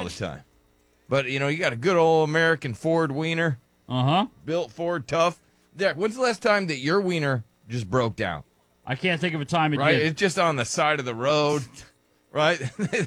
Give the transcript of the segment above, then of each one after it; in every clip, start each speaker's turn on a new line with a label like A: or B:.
A: the time. But, you got a good old American Ford wiener.
B: Uh-huh.
A: Built Ford, tough. Derek, when's the last time that your wiener just broke down?
B: I can't think of a time it
A: Right?
B: did.
A: It's just on the side of the road, right?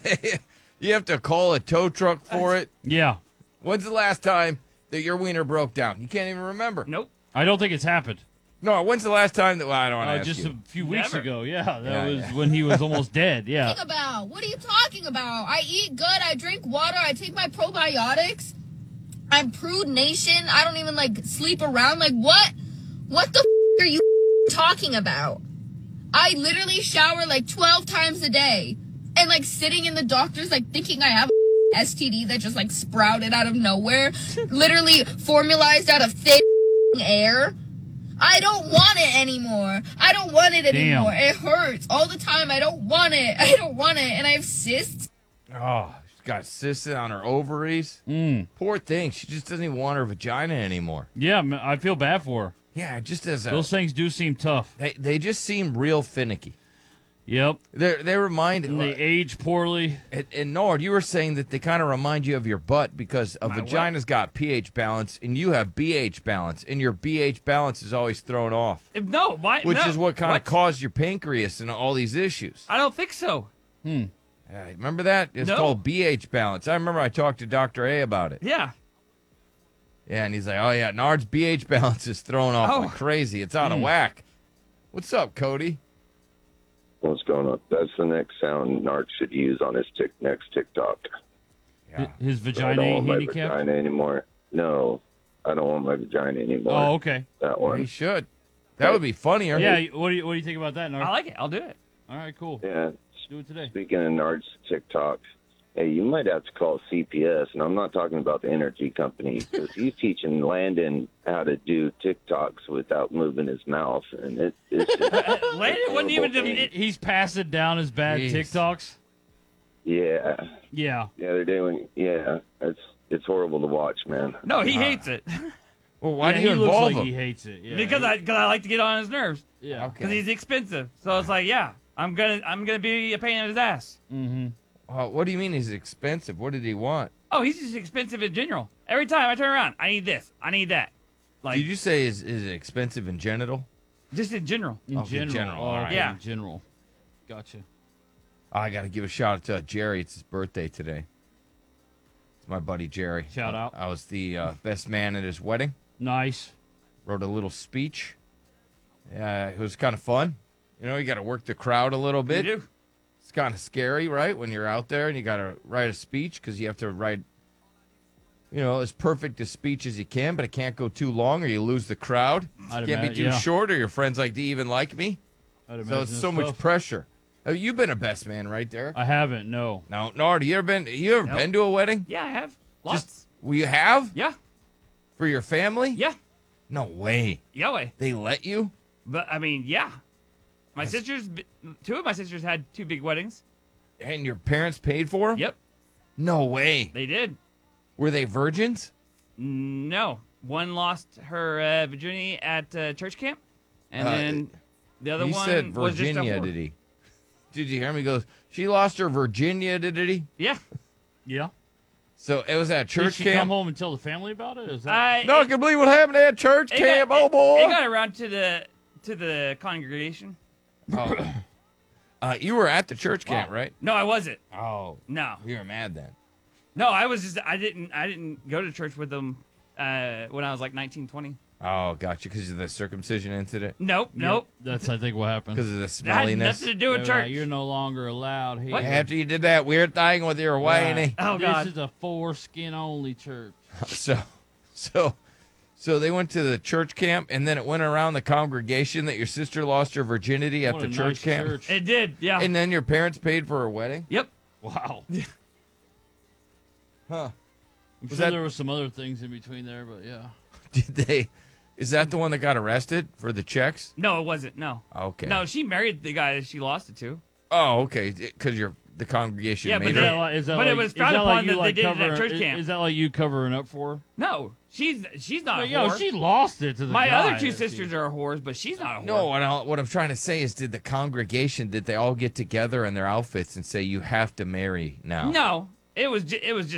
A: You have to call a tow truck for it.
B: Yeah.
A: When's the last time that your wiener broke down? You can't even remember.
C: Nope.
B: I don't think it's happened.
A: No, when's the last time that, well, I don't want to ask
B: Just
A: you.
B: a few weeks
C: Never.
B: ago. Yeah, that was
A: yeah.
B: when he was almost dead. Yeah.
D: About? What are you talking about? I eat good. I drink water. I take my probiotics. I'm prude nation. I don't even sleep around. What? What the are you talking about? I literally shower 12 times a day, and sitting in the doctor's thinking I have a STD that just sprouted out of nowhere, literally formalized out of thin air. I don't want it anymore. I don't want it anymore.
B: Damn.
D: It hurts all the time. I don't want it. I don't want it. And I have cysts.
A: Oh, she's got cysts on her ovaries. Poor thing. She just doesn't even want her vagina anymore.
B: Yeah, I feel bad for her.
A: Yeah, just as a...
B: Those things do seem tough.
A: They just seem real finicky.
B: Yep.
A: They remind...
B: And they age poorly.
A: And Nord, you were saying that they kind of remind you of your butt because a vagina's got pH balance and you have BH balance, and your BH balance is always thrown off.
C: No, why?
A: Which
C: no.
A: is what kind of caused your pancreas and all these issues.
C: I don't think so.
A: Remember that? It's
C: No.
A: called BH balance. I remember I talked to Dr. A about it.
C: Yeah.
A: Yeah, and he's like, oh, yeah, Nard's BH balance is thrown off like crazy. It's out of whack. What's up, Cody?
E: What's going on? That's the next sound Nart should use on his next TikTok.
A: Yeah.
B: His
E: I
B: vagina
E: don't
B: ain't
E: want my
B: handicapped?
E: vagina anymore. No, I don't want my vagina anymore.
B: Oh, okay.
E: That
A: He
E: one.
A: should. That would be funnier.
B: Yeah, what do you think about that, Nard?
C: I like it. I'll do it.
B: All right, cool.
E: Yeah.
B: Do it today.
E: Speaking of Nart's TikTok, hey, you might have to call CPS, and I'm not talking about the energy company, because he's teaching Landon how to do TikToks without moving his mouth, and it's just
C: Landon wouldn't even...
B: He's passing down his bad
A: Jeez.
B: TikToks.
E: yeah,
B: Yeah.
E: they're doing it's horrible to watch, man.
C: No, he hates it.
A: Well, why do
B: he
A: you
B: looks
A: involve
B: like
A: him?
B: he hates it. Yeah.
C: because I like to get on his nerves.
B: Yeah.
C: Because he's expensive. So it's yeah, I'm gonna be a pain in his ass.
A: What do you mean he's expensive? What did he want?
C: Oh, he's just expensive in general. Every time I turn around, I need this. I need that.
A: Did you say is it expensive in genital?
C: Just in general.
B: In
A: Okay,
B: general.
A: general,
B: Oh,
A: all right.
B: okay,
C: Yeah.
B: in general. Gotcha.
A: I got to give a shout out to Jerry. It's his birthday today. It's my buddy Jerry.
B: Shout out.
A: I was the best man at his wedding.
B: Nice.
A: Wrote a little speech. Yeah, it was kind of fun. You got to work the crowd a little bit.
C: You do.
A: It's kind of scary, right? When you're out there and you got to write a speech because you have to write, as perfect a speech as you can, but it can't go too long or you lose the crowd.
B: I'd
A: Can't be
B: imagine,
A: too
B: yeah.
A: short or your friends like to even like me.
B: I'd
A: So it's
B: imagine
A: so much
B: tough.
A: pressure. You've been a best man, right, Derek?
B: I haven't, no.
A: No, Nard, you ever been to a wedding?
C: Yeah, I have. Lots.
A: Well, you have?
C: Yeah.
A: For your family?
C: Yeah.
A: No way.
C: Yeah, way.
A: They let you?
C: But, yeah. Two of my sisters had two big weddings.
A: And your parents paid for them?
C: Yep.
A: No way.
C: They did.
A: Were they virgins?
C: No. One lost her virginity at church camp. And then the other
A: He
C: one
A: said
C: was just a
A: Virginia,
C: whore.
A: did he? Did you hear me? He goes, she lost her Virginia, did he?
C: Yeah.
B: Yeah.
A: So it was at
B: Did
A: church
B: she
A: camp?
B: come home and tell the family about it? Is that...
A: No, I can believe what happened at church camp. Oh, boy.
C: It got around to the congregation.
A: Oh. You were at the church camp, right?
C: No, I wasn't.
A: Oh.
C: No.
A: You were mad then.
C: No, I didn't go to church with them when I was 19, 20.
A: Oh, gotcha. Because of the circumcision incident?
C: Nope.
B: That's, I think, what happened.
A: Because of the
C: That had
A: smelliness?
C: nothing to do with
B: They're like,
C: church.
B: You're no longer allowed here.
C: What?
A: After you did that weird thing with your whiny.
C: Oh,
B: this
C: God.
B: is a foreskin-only church.
A: So they went to the church camp, and then it went around the congregation that your sister lost her virginity at
B: What
A: the
B: a
A: church
B: nice
A: camp.
B: church.
C: It did, yeah.
A: And then your parents paid for her wedding?
C: Yep.
B: Wow.
A: Huh.
B: I'm
A: Was
B: sure
A: that-
B: there was some other things in between there, but yeah.
A: Did they? Is that the one that got arrested for the checks?
C: No, it wasn't. No.
A: Okay.
C: No, she married the guy that she lost it to.
A: Oh, okay. Because the congregation
C: Yeah,
A: made
C: but
A: her.
C: But it was frowned upon that they did it at church camp.
B: Is that like you covering up for her?
C: No, she's not a
B: Yo,
C: whore.
B: she lost it to the
C: My
B: guy.
C: other two sisters are whores, but she's not a whore.
A: No, what I'm trying to say is, did the congregation, did they all get together in their outfits and say, you have to marry now?
C: No, it was just